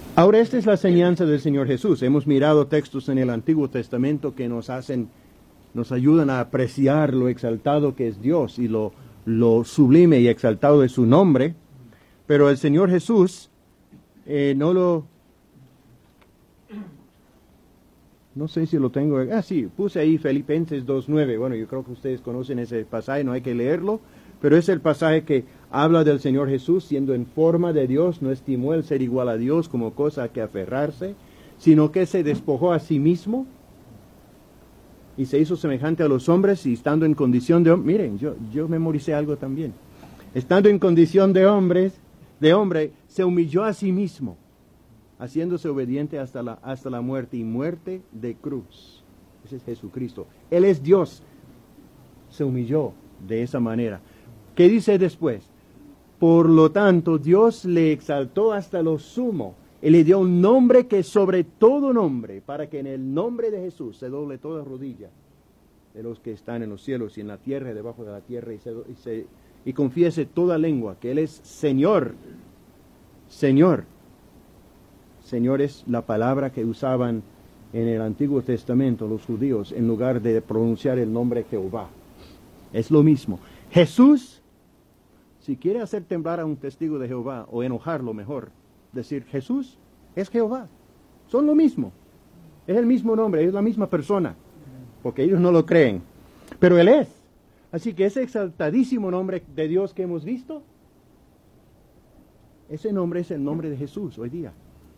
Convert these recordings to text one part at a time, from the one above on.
Ahora, esta es la enseñanza del Señor Jesús. Hemos mirado textos en el Antiguo Testamento que nos ayudan a apreciar lo exaltado que es Dios y lo sublime y exaltado de su nombre. Pero el Señor Jesús no sé si lo tengo. Sí, puse ahí Filipenses 2:9. Bueno, yo creo que ustedes conocen ese pasaje, no hay que leerlo. Pero es el pasaje que habla del Señor Jesús siendo en forma de Dios, no estimó el ser igual a Dios como cosa a que aferrarse, sino que se despojó a sí mismo y se hizo semejante a los hombres, y estando en condición de hombre, miren, yo memoricé algo también, estando en condición de hombre, se humilló a sí mismo, haciéndose obediente hasta la muerte, y muerte de cruz. Ese es Jesucristo. Él es Dios. Se humilló de esa manera. ¿Qué dice después? Por lo tanto, Dios le exaltó hasta lo sumo. Él le dio un nombre que es sobre todo nombre, para que en el nombre de Jesús se doble toda rodilla de los que están en los cielos y en la tierra y debajo de la tierra, y confiese toda lengua que Él es Señor. Señor. Señor es la palabra que usaban en el Antiguo Testamento los judíos en lugar de pronunciar el nombre Jehová. Es lo mismo. Jesús, si quiere hacer temblar a un testigo de Jehová o enojarlo mejor, decir Jesús es Jehová. Son lo mismo. Es el mismo nombre, es la misma persona. Porque ellos no lo creen. Pero Él es. Así que ese exaltadísimo nombre de Dios que hemos visto, ese nombre es el nombre de Jesús hoy día.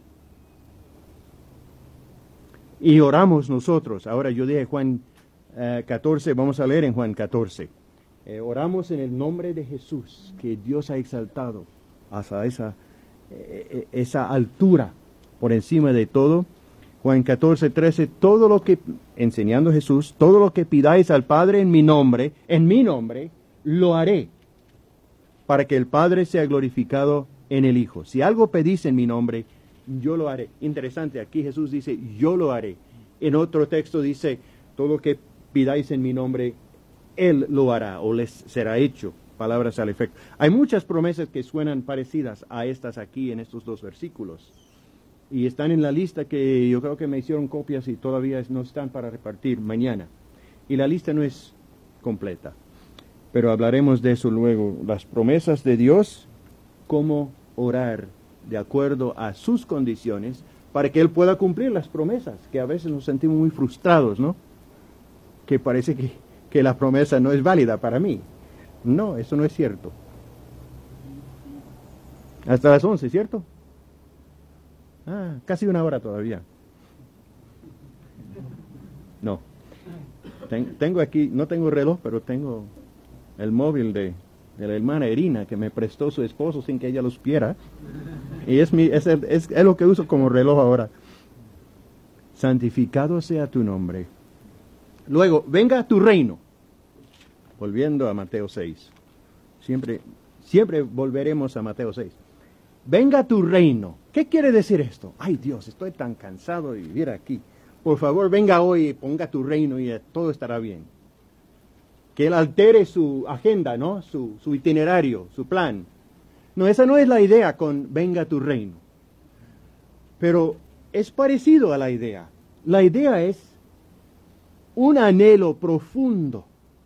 Y oramos nosotros. Ahora yo dije Juan 14, vamos a leer en Juan 14. Oramos en el nombre de Jesús, que Dios ha exaltado hasta esa altura por encima de todo. Juan 14:13, todo lo que, enseñando Jesús, todo lo que pidáis al Padre en mi nombre, lo haré, para que el Padre sea glorificado en el Hijo. Si algo pedís en mi nombre, yo lo haré. Interesante, aquí Jesús dice, yo lo haré. En otro texto dice, todo lo que pidáis en mi nombre, Él lo hará, o les será hecho. Palabras al efecto. Hay muchas promesas que suenan parecidas a estas aquí en estos dos versículos. Y están en la lista que yo creo que me hicieron copias y todavía no están para repartir mañana. Y la lista no es completa. Pero hablaremos de eso luego. Las promesas de Dios, cómo orar de acuerdo a sus condiciones para que Él pueda cumplir las promesas, que a veces nos sentimos muy frustrados, ¿no? Que parece que la promesa no es válida para mí. No, eso no es cierto. Hasta las 11, ¿cierto? Casi una hora todavía. No. Tengo aquí, no tengo reloj, pero tengo el móvil de la hermana Irina que me prestó su esposo sin que ella lo supiera. Y es lo que uso como reloj ahora. Santificado sea tu nombre. Luego, venga a tu reino. Volviendo a Mateo 6. Siempre volveremos a Mateo 6. Venga a tu reino. ¿Qué quiere decir esto? Ay Dios, estoy tan cansado de vivir aquí. Por favor, venga hoy y ponga tu reino y todo estará bien. Que Él altere su agenda, ¿no? Su itinerario, su plan. No, esa no es la idea con venga a tu reino. Pero es parecido a la idea. La idea es un anhelo profundo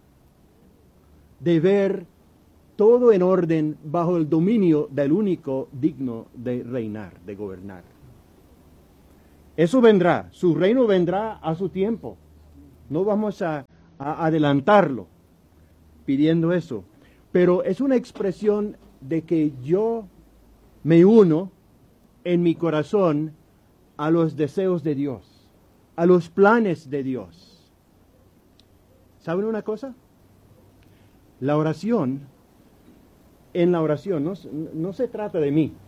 de ver todo en orden bajo el dominio del único digno de reinar, de gobernar. Eso vendrá, su reino vendrá a su tiempo. No vamos a adelantarlo pidiendo eso. Pero es una expresión de que yo me uno en mi corazón a los deseos de Dios, a los planes de Dios. ¿Saben una cosa? En la oración no se trata de mí,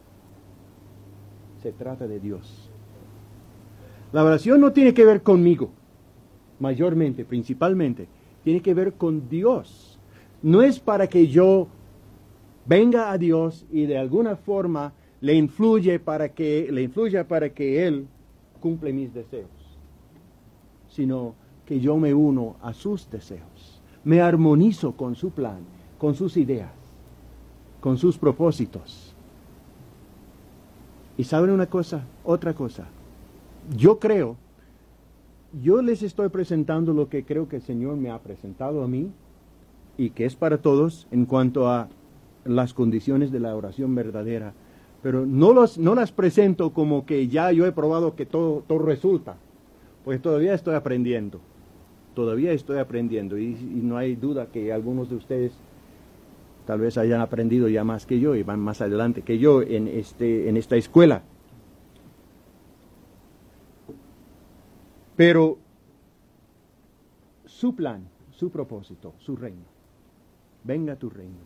se trata de Dios. La oración no tiene que ver conmigo, mayormente, principalmente, tiene que ver con Dios. No es para que yo venga a Dios y de alguna forma le influya para que Él cumple mis deseos, sino que yo me uno a sus deseos, me armonizo con su plan, con sus ideas, con sus propósitos. Y saben una cosa, otra cosa. Yo les estoy presentando lo que creo que el Señor me ha presentado a mí y que es para todos en cuanto a las condiciones de la oración verdadera. Pero no las presento como que ya yo he probado que todo resulta. Pues todavía estoy aprendiendo. Y no hay duda que algunos de ustedes tal vez hayan aprendido ya más que yo y van más adelante que yo en esta escuela. Pero su plan, su propósito, su reino. Venga tu reino.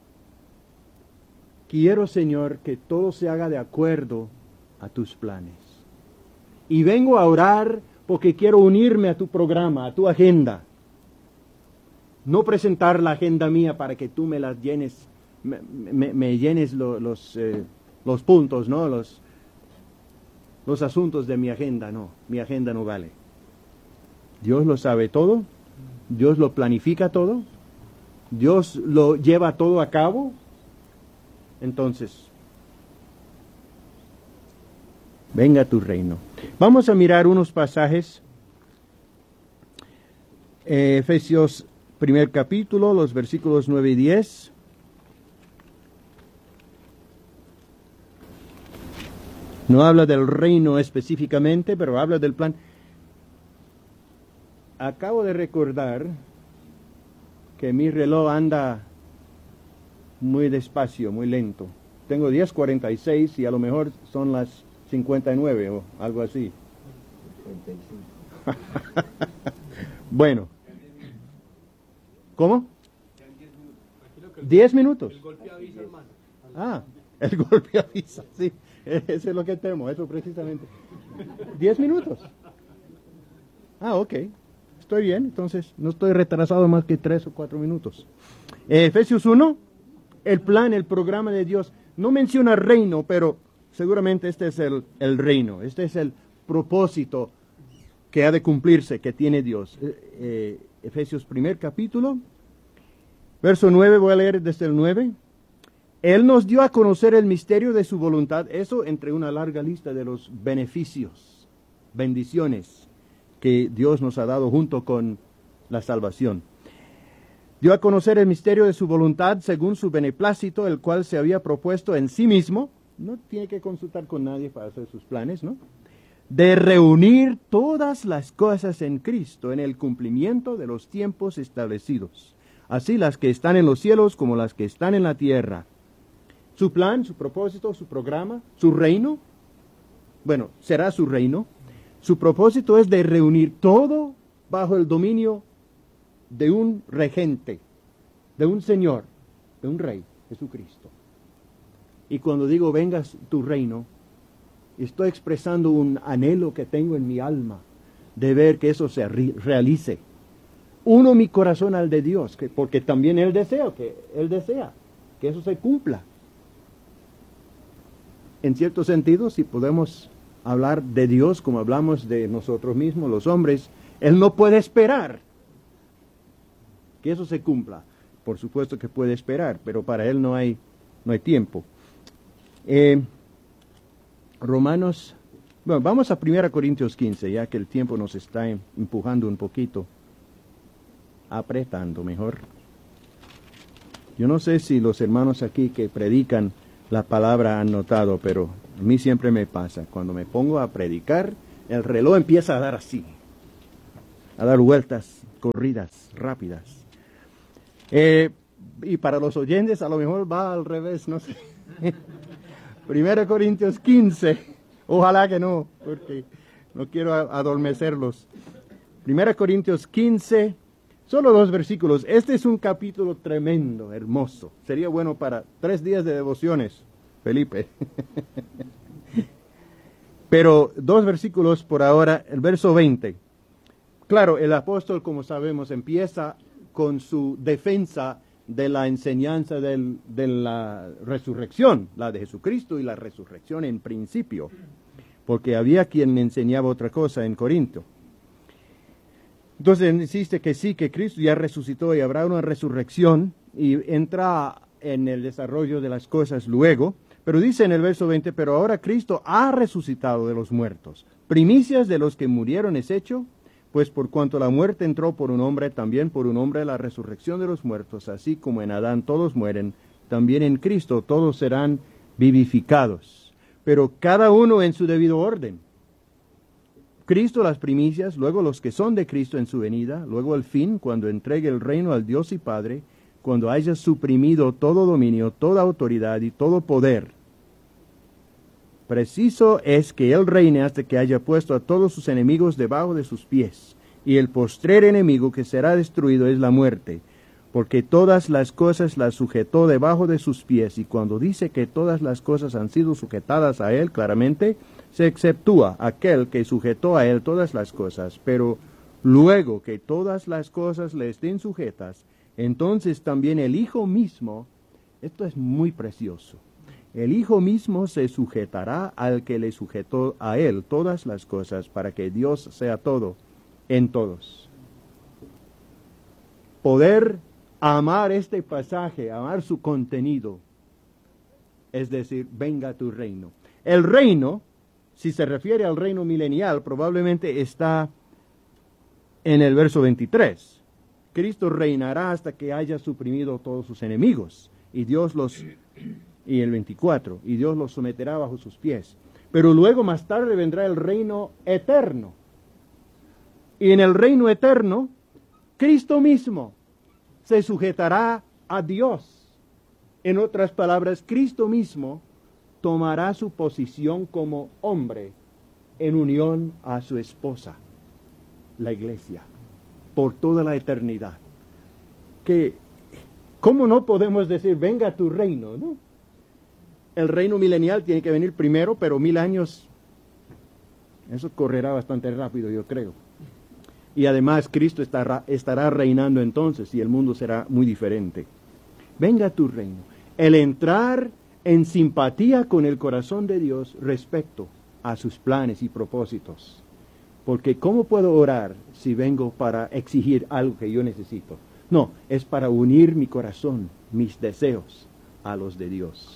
Quiero, Señor, que todo se haga de acuerdo a tus planes. Y vengo a orar porque quiero unirme a tu programa, a tu agenda. No presentar la agenda mía para que tú me las llenes, me llenes los puntos, ¿no? Los asuntos de mi agenda, no. Mi agenda no vale. Dios lo sabe todo. Dios lo planifica todo. Dios lo lleva todo a cabo. Entonces, venga tu reino. Vamos a mirar unos pasajes. Efesios primer capítulo, los versículos 9 y 10. No habla del reino específicamente, pero habla del plan. Acabo de recordar que mi reloj anda muy despacio, muy lento. Tengo 10:46 y a lo mejor son las 59 o algo así. 55. Bueno. ¿Cómo? 10 minutos. El golpe avisa, hermano. Ah, el golpe avisa, sí. Eso es lo que temo, eso precisamente. 10 minutos. Ah, ok. Estoy bien, entonces no estoy retrasado más que 3 o 4 minutos. Efesios 1, el plan, el programa de Dios. No menciona reino, pero seguramente este es el reino. Este es el propósito que ha de cumplirse, que tiene Dios. Efesios primer capítulo, verso 9, voy a leer desde el 9. Él nos dio a conocer el misterio de su voluntad, eso entre una larga lista de los beneficios, bendiciones que Dios nos ha dado junto con la salvación. Dio a conocer el misterio de su voluntad según su beneplácito, el cual se había propuesto en sí mismo, no tiene que consultar con nadie para hacer sus planes, ¿no? De reunir todas las cosas en Cristo en el cumplimiento de los tiempos establecidos, así las que están en los cielos como las que están en la tierra. Su plan, su propósito, su programa, su reino, bueno, será su reino. Su propósito es de reunir todo bajo el dominio de un regente, de un Señor, de un Rey, Jesucristo. Y cuando digo vengas tu reino, estoy expresando un anhelo que tengo en mi alma de ver que eso se realice. Uno mi corazón al de Dios, porque también Él desea que eso se cumpla. En cierto sentido, si podemos hablar de Dios como hablamos de nosotros mismos, los hombres, Él no puede esperar que eso se cumpla. Por supuesto que puede esperar, pero para Él no hay tiempo. Romanos, bueno, vamos a 1 Corintios 15, ya que el tiempo nos está empujando un poquito, apretando mejor. Yo no sé si los hermanos aquí que predican la palabra han notado, pero a mí siempre me pasa. Cuando me pongo a predicar, el reloj empieza a dar así, a dar vueltas corridas, rápidas. Y para los oyentes a lo mejor va al revés, no sé. 1 Corintios 15, ojalá que no, porque no quiero adormecerlos. 1 Corintios 15, solo 2 versículos. Este es un capítulo tremendo, hermoso. Sería bueno para 3 días de devociones, Felipe. Pero 2 versículos por ahora, el verso 20. Claro, el apóstol, como sabemos, empieza con su defensa de la enseñanza de la resurrección, la de Jesucristo y la resurrección en principio, porque había quien enseñaba otra cosa en Corinto. Entonces insiste que sí, que Cristo ya resucitó y habrá una resurrección y entra en el desarrollo de las cosas luego, Pero dice en el verso 20, pero ahora Cristo ha resucitado de los muertos. Primicias de los que murieron es hecho, pues por cuanto la muerte entró por un hombre, también por un hombre la resurrección de los muertos, así como en Adán todos mueren, también en Cristo todos serán vivificados, pero cada uno en su debido orden. Cristo las primicias, luego los que son de Cristo en su venida, luego el fin, cuando entregue el reino al Dios y Padre, cuando haya suprimido todo dominio, toda autoridad y todo poder. Preciso es que Él reine hasta que haya puesto a todos sus enemigos debajo de sus pies, y el postrer enemigo que será destruido es la muerte, porque todas las cosas las sujetó debajo de sus pies, y cuando dice que todas las cosas han sido sujetadas a Él, claramente se exceptúa aquel que sujetó a Él todas las cosas, pero luego que todas las cosas le estén sujetas, entonces también el Hijo mismo, esto es muy precioso, el Hijo mismo se sujetará al que le sujetó a Él todas las cosas, para que Dios sea todo en todos. Poder amar este pasaje, amar su contenido, es decir, venga tu reino. El reino, si se refiere al reino milenial, probablemente está en el verso 23. Cristo reinará hasta que haya suprimido todos sus enemigos, y el 24, y Dios los someterá bajo sus pies. Pero luego más tarde vendrá el reino eterno. Y en el reino eterno, Cristo mismo se sujetará a Dios. En otras palabras, Cristo mismo tomará su posición como hombre en unión a su esposa, la iglesia, por toda la eternidad. ¿Cómo no podemos decir, venga tu reino, no? El reino milenial tiene que venir primero, pero 1000 años, eso correrá bastante rápido, yo creo. Y además Cristo estará reinando entonces, y el mundo será muy diferente. Venga tu reino. El entrar en simpatía con el corazón de Dios respecto a sus planes y propósitos. Porque ¿cómo puedo orar si vengo para exigir algo que yo necesito? No, es para unir mi corazón, mis deseos, a los de Dios.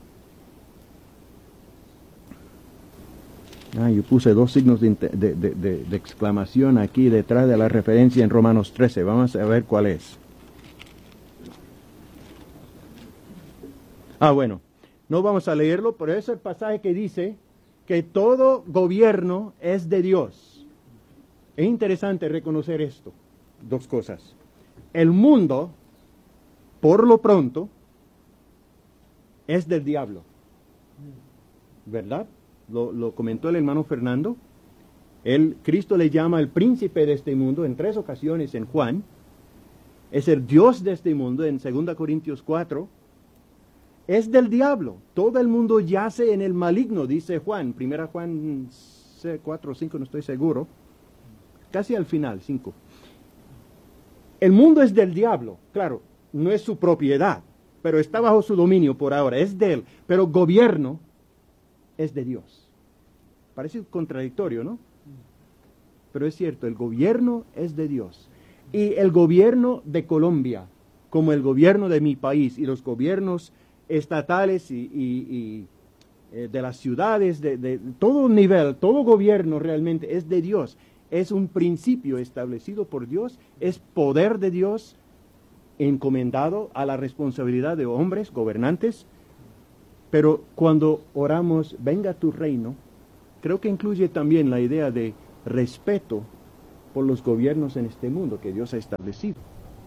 Yo puse 2 signos de exclamación aquí detrás de la referencia en Romanos 13. Vamos a ver cuál es. Bueno, no vamos a leerlo, pero es el pasaje que dice que todo gobierno es de Dios. Es interesante reconocer esto. 2 cosas. El mundo, por lo pronto, es del diablo. ¿Verdad? Lo comentó el hermano Fernando. Cristo le llama el príncipe de este mundo en 3 ocasiones en Juan. Es el Dios de este mundo en 2 Corintios 4. Es del diablo. Todo el mundo yace en el maligno, dice Juan. 1 Juan 4 o 5, no estoy seguro. Casi al final, 5. El mundo es del diablo. Claro, no es su propiedad, pero está bajo su dominio por ahora. Es de él. Pero gobierno es de Dios. Parece contradictorio, ¿no? Pero es cierto, el gobierno es de Dios. Y el gobierno de Colombia, como el gobierno de mi país y los gobiernos estatales y de las ciudades, de todo nivel, todo gobierno realmente es de Dios. Es un principio establecido por Dios, es poder de Dios encomendado a la responsabilidad de hombres, gobernantes. Pero cuando oramos, venga tu reino, creo que incluye también la idea de respeto por los gobiernos en este mundo que Dios ha establecido.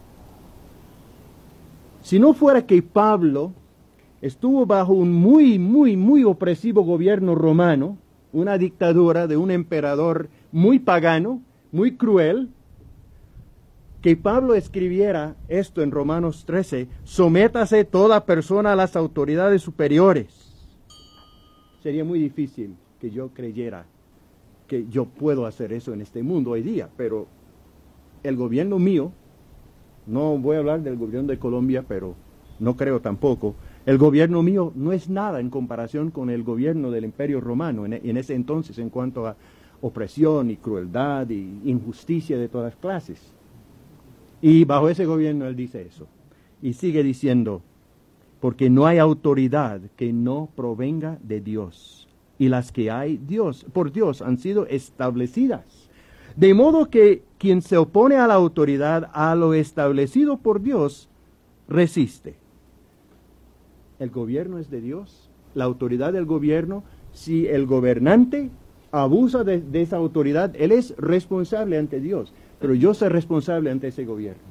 Si no fuera que Pablo estuvo bajo un muy opresivo gobierno romano, una dictadura de un emperador muy pagano, muy cruel, que Pablo escribiera esto en Romanos 13, sométase toda persona a las autoridades superiores. Sería muy difícil que yo creyera que yo puedo hacer eso en este mundo hoy día, pero el gobierno mío, no voy a hablar del gobierno de Colombia, pero no creo tampoco, el gobierno mío no es nada en comparación con el gobierno del Imperio Romano en ese entonces en cuanto a opresión y crueldad y injusticia de todas clases. Y bajo ese gobierno él dice eso. Y sigue diciendo, porque no hay autoridad que no provenga de Dios. Y las que hay por Dios han sido establecidas. De modo que quien se opone a la autoridad, a lo establecido por Dios, resiste. El gobierno es de Dios, la autoridad del gobierno. Si el gobernante abusa de esa autoridad, él es responsable ante Dios, pero yo soy responsable ante ese gobierno.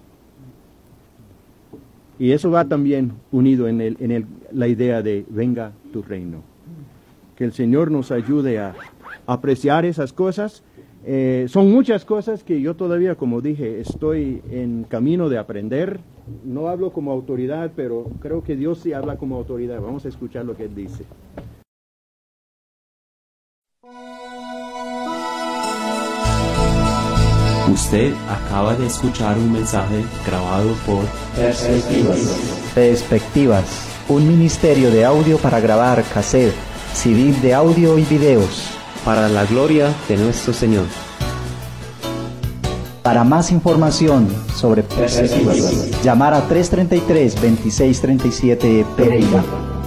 Y eso va también unido en la idea de venga tu reino. Que el Señor nos ayude a apreciar esas cosas. Son muchas cosas que yo todavía, como dije, estoy en camino de aprender. No hablo como autoridad, pero creo que Dios sí habla como autoridad. Vamos a escuchar lo que Él dice. Usted acaba de escuchar un mensaje grabado por Perspectivas, un ministerio de audio para grabar cassette, CD de audio y videos. para la gloria de nuestro Señor. Para más información sobre Perspectivas, llamar a 333-2637 Pereira.